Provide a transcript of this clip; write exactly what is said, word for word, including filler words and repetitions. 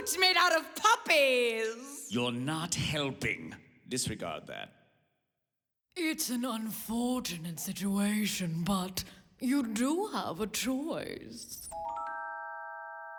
coat made out of puppies! You're not helping. Disregard that. It's an unfortunate situation, but you do have a choice.